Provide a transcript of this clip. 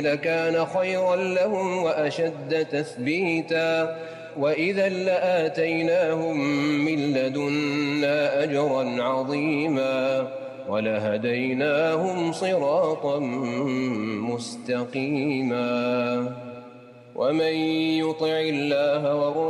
لكان خيرا لهم وأشد تثبيتا وإذا لآتيناهم من لدنا أجرا عظيما ولهديناهم صراطا مستقيما ومن يطع الله